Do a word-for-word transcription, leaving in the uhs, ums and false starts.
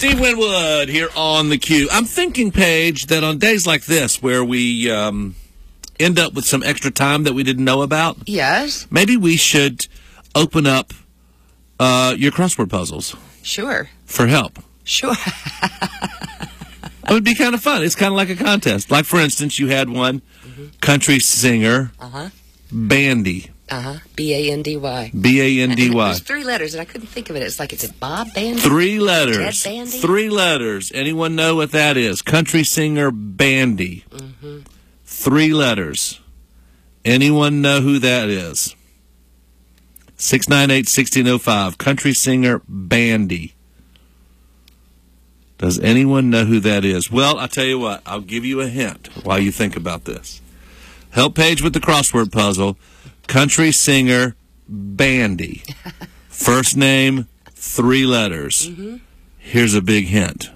Steve Winwood here on the Q. I'm thinking, Paige, that on days like this where we um, end up with some extra time that we didn't know about, yes, maybe we should open up uh, your crossword puzzles. Sure. For help. Sure. It would be kind of fun. It's kind of like a contest. Like, for instance, you had one, mm-hmm. country singer, uh-huh. Bandy. Uh-huh. B A N D Y. B A N D Y. There's three letters, and I couldn't think of it. It's like, is it Bob Bandy? Three letters. Ted Bandy? Three letters. Anyone know what that is? Country singer Bandy. Mm-hmm. Three letters. Anyone know who that is? six nine eight, one six zero five. Country singer Bandy. Does anyone know who that is? Well, I'll tell you what. I'll give you a hint while you think about this. Help Paige with the crossword puzzle. Country singer Bandy. First name, three letters. Mm-hmm. Here's a big hint.